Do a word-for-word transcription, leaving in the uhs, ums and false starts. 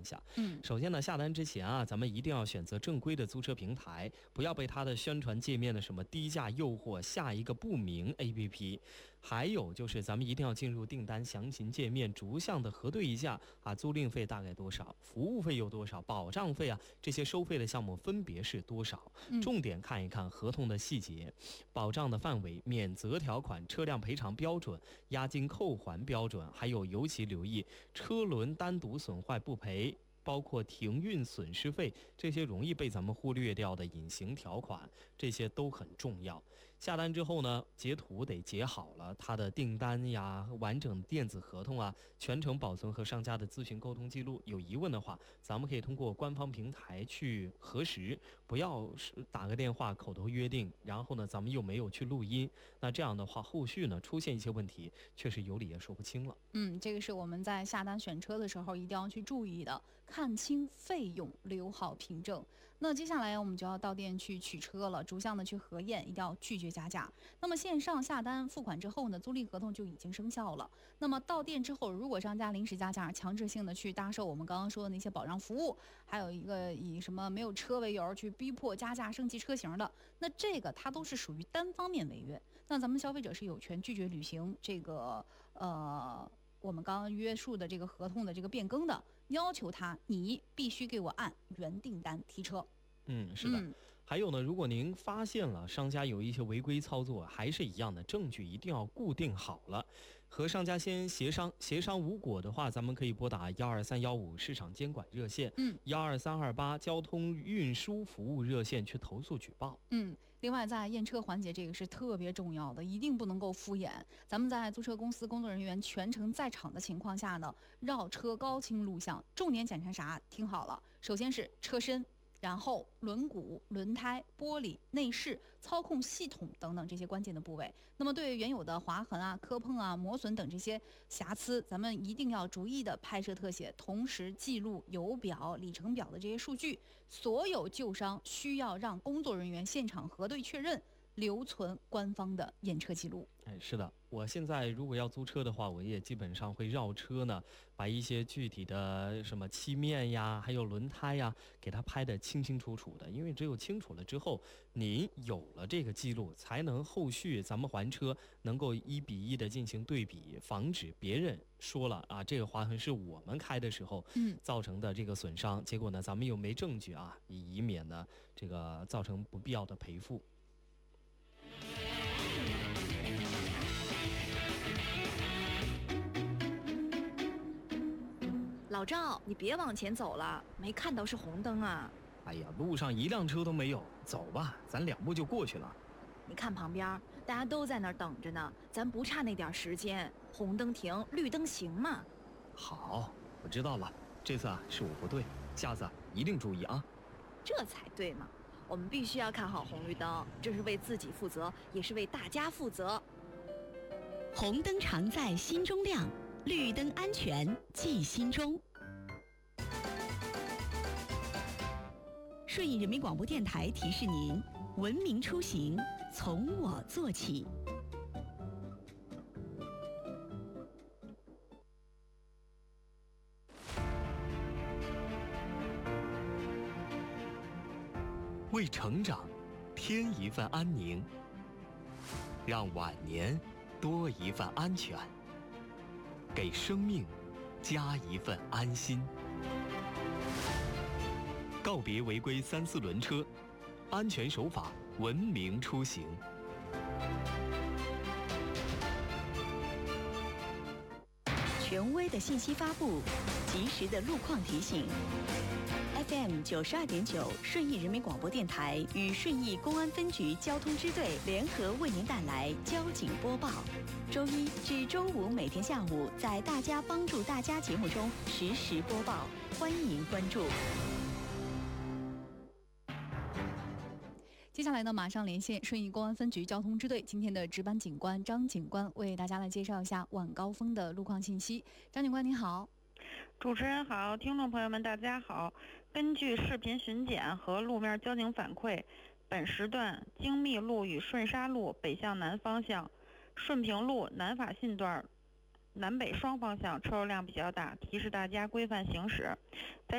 下。 嗯， 首先呢，下单之前啊，咱们一定要选择正规的租车平台，不要被它的宣传界面的什么低价诱惑下一个不明 A P P。还有就是咱们一定要进入订单详情界面，逐项的核对一下啊，租赁费大概多少，服务费有多少，保障费啊，这些收费的项目分别是多少。重点看一看合同的细节，保障的范围、免责条款、车辆赔偿标准、押金扣还标准，还有尤其留意车轮单独损坏不赔，包括停运损失费，这些容易被咱们忽略掉的隐形条款，这些都很重要。下单之后呢，截图得截好了，它的订单呀、完整电子合同啊，全程保存和商家的咨询沟通记录。有疑问的话，咱们可以通过官方平台去核实，不要打个电话口头约定，然后呢，咱们又没有去录音，那这样的话，后续呢出现一些问题，确实有理也说不清了。 嗯，这个是我们在下单选车的时候一定要去注意的，看清费用，留好凭证。那接下来我们就要到店去取车了，逐项的去核验，一定要拒绝加价。那么线上下单付款之后呢，租赁合同就已经生效了。那么到店之后，如果商家临时加价，强制性的去搭售我们刚刚说的那些保障服务，还有一个以什么没有车为由去逼迫加价升级车型的，那这个它都是属于单方面违约。那咱们消费者是有权拒绝履行这个呃。我们刚刚约束的这个合同的这个变更的，要求他你必须给我按原订单提车。 嗯，是的。嗯，还有呢，如果您发现了商家有一些违规操作，还是一样的，证据一定要固定好了，和商家先协商，协商无果的话，咱们可以拨打幺二三幺五市场监管热线，嗯，幺二三二八交通运输服务热线去投诉举报。 嗯，另外在验车环节，这个是特别重要的，一定不能够敷衍。咱们在租车公司工作人员全程在场的情况下呢，绕车高清录像，重点检查啥？听好了，首先是车身。然后轮毂、轮胎、玻璃、内饰、操控系统等等这些关键的部位。那么对原有的划痕啊、磕碰啊、磨损等这些瑕疵，咱们一定要逐一的拍摄特写，同时记录油表、里程表的这些数据。所有旧伤需要让工作人员现场核对确认，留存官方的验车记录。 哎，是的，我现在如果要租车的话，我也基本上会绕车呢，把一些具体的什么漆面呀，还有轮胎呀，给它拍得清清楚楚的。因为只有清楚了之后，您有了这个记录，才能后续咱们还车能够一比一的进行对比，防止别人说了啊，这个划痕是我们开的时候造成的这个损伤，嗯、结果呢，咱们又没证据啊，以免呢这个造成不必要的赔付。 老赵，你别往前走了，没看到是红灯啊！ 哎呀，路上一辆车都没有，走吧，咱两步就过去了。 你看旁边，大家都在那儿等着呢，咱不差那点时间，红灯停，绿灯行嘛。 好，我知道了，这次啊是我不对，下次啊一定注意啊。 这才对嘛，我们必须要看好红绿灯，这是为自己负责，也是为大家负责。 红灯常在心中亮，绿灯安全记心中。顺义人民广播电台提示您：文明出行从我做起。 为成长添一份安宁，让晚年多一份安全，给生命加一份安心。告别违规三四轮车，安全守法，文明出行。 权威的信息发布，及时的路况提醒。F M 九十二点九，顺义人民广播电台与顺义公安分局交通支队联合为您带来交警播报。周一至周五每天下午在大家帮助大家节目中实时播报，欢迎关注。 接下来呢，马上连线顺义公安分局交通支队今天的值班警官张警官，为大家来介绍一下晚高峰的路况信息。张警官您好。 主持人好，听众朋友们大家好。根据视频巡检和路面交警反馈，本时段精密路与顺沙路北向南方向、顺平路南法信段南北双方向车流量比较大，提示大家规范行驶。在